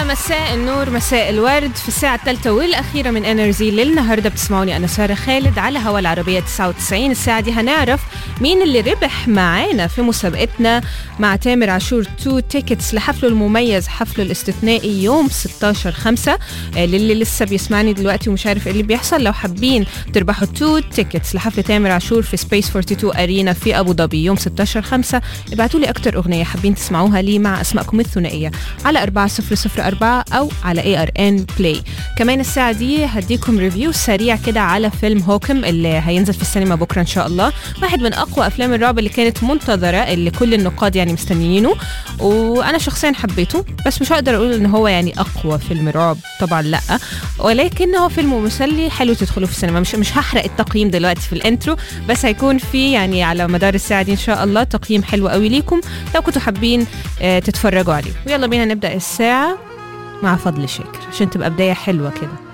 مساء النور، مساء الورد في الساعة الثالثة والأخيرة من انرجي للنهاردة. بتسمعوني أنا سارة خالد على هوا العربية 99. الساعة دي هنعرف مين اللي ربح معانا في مسابقتنا مع تامر عاشور 2 تيكتس لحفله المميز، حفله الاستثنائي يوم 16/5. للي لسه بيسمعني دلوقتي ومش عارف ايه اللي بيحصل، لو حابين تربحوا 2 تيكتس لحفله تامر عاشور في سبيس 42 أرينا في أبو ظبي يوم 16/5، ابعتوا لي أكتر أغنية حابين تسمعوها لي مع أسماءكم الثنائية على 4004 أو على ARN Play. كمان الساعة دي هديكم ريفيو سريع كده على فيلم هوكم اللي هينزل في السينما بكرة إن شاء الله، واحد من أقوى أفلام الرعب اللي كانت منتظرة، اللي كل النقاد يعني مستنيينه، وأنا شخصيا حبيته، بس مش هقدر أقول إن هو يعني أقوى فيلم رعب طبعا لأ، ولكن هو فيلم مسلي حلو تدخلوا في السينما. مش هحرق التقييم دلوقتي في الانترو، بس هيكون في يعني على مدار الساعة دي إن شاء الله تقييم حلو قوي ليكم لو كنتوا حابين تتفرجوا عليه. ويلا بينا نبدأ الساعة مع فضل شاكر عشان تبقى بداية حلوة كده.